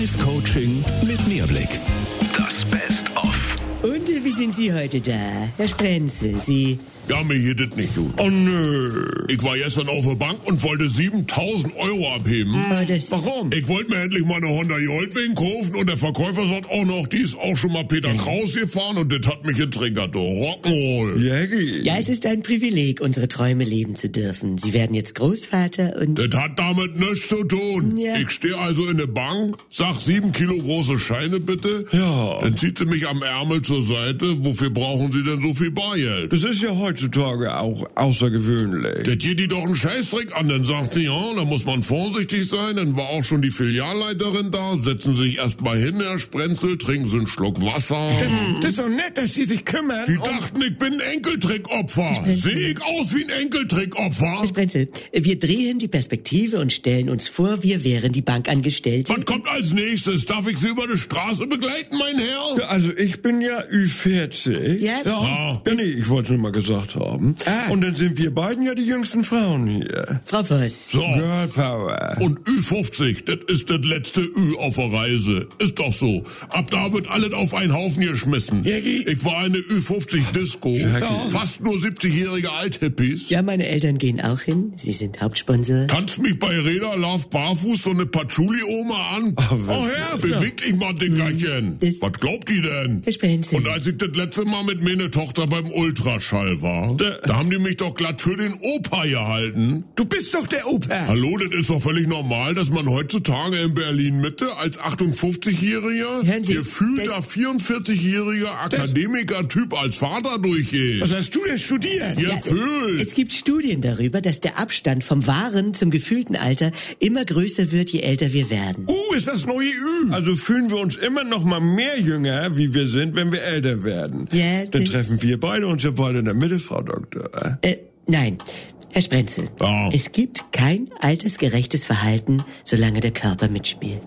Coaching mit Mehrblick. Das Best-of. Und wie sind Sie heute da, Herr Sprenzel? Sie... Ja, mir geht das nicht gut. Oh nö. Ich war gestern auf der Bank und wollte 7.000 € abheben. Warum? Ich wollte mir endlich mal eine Honda Goldwing kaufen und der Verkäufer sagt auch noch, die ist auch schon mal Peter Kraus gefahren und das hat mich getriggert, du Rock'n'Roll. Jägi. Ja, es ist ein Privileg, unsere Träume leben zu dürfen. Sie werden jetzt Großvater und... Das hat damit nichts zu tun. Ja. Ich stehe also in der Bank, sag 7 Kilo große Scheine bitte. Ja. Dann zieht sie mich am Ärmel zur Seite. Wofür brauchen Sie denn so viel Bargeld? Das ist ja heutzutage auch außergewöhnlich. Das geht die doch einen Scheißdreck an. Dann sagt sie, ja, da muss man vorsichtig sein. Dann war auch schon die Filialleiterin da. Setzen Sie sich erst mal hin, Herr Sprenzel, trinken Sie einen Schluck Wasser. Das ist doch nett, dass die sich kümmern. Die dachten, ich bin ein Enkeltrickopfer. Sehe ich aus wie ein Enkeltrickopfer? Herr Sprenzel, wir drehen die Perspektive und stellen uns vor, wir wären die Bankangestellte. Was kommt als nächstes? Darf ich Sie über die Straße begleiten, mein Herr? Also ich bin ja Ü40. Ja? Ja. Ja, nee, ich wollte es nur mal gesagt haben. Und dann sind wir beiden ja die jüngsten Frauen hier. Frau Voss. So. Girl Power. Und Ü50, das ist das letzte Ü auf der Reise. Ist doch so. Ab da wird alles auf einen Haufen geschmissen. Jägi. Ich war eine Ü50-Disco. Jackie. Fast nur 70-jährige Althippies. Ja, meine Eltern gehen auch hin. Sie sind Hauptsponsor. Tanzt mich bei Reda Love barfuß so eine Patchouli-Oma an. Oh, Herr, beweg dich mal, Dickerchen. Was glaubt die denn? Herr Sprenzel. Und als ich das letzte Mal mit meiner Tochter beim Ultraschall war, da haben die mich doch glatt für den Opa gehalten. Du bist doch der Opa. Hallo, das ist doch völlig normal, dass man heutzutage in Berlin-Mitte als 58-Jähriger, Hören Sie, gefühlter 44-jähriger Akademiker-Typ als Vater durchgeht. Was hast du denn studiert? Gefühlt. Es gibt Studien darüber, dass der Abstand vom wahren zum gefühlten Alter immer größer wird, je älter wir werden. Ist das neue Ü. Also fühlen wir uns immer noch mal mehr jünger, wie wir sind, wenn wir älter werden. Ja, Dann treffen wir beide uns ja beide in der Mitte, Frau Doktor. Nein, Herr Sprenzel. Ja. Es gibt kein altersgerechtes Verhalten, solange der Körper mitspielt.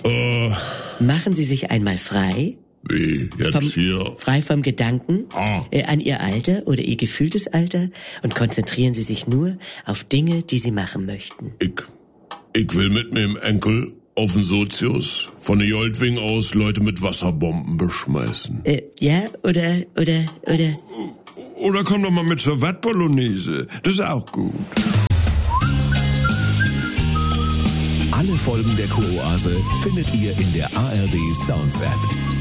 Machen Sie sich einmal frei. Wie, jetzt hier? Frei vom Gedanken an Ihr Alter oder Ihr gefühltes Alter und konzentrieren Sie sich nur auf Dinge, die Sie machen möchten. Ich will mit meinem Enkel auf den Sozius von der Goldwing aus Leute mit Wasserbomben beschmeißen. Ja, oder... Oder komm doch mal mit zur Wattbolognese. Das ist auch gut. Alle Folgen der Kuroase findet ihr in der ARD Sounds App.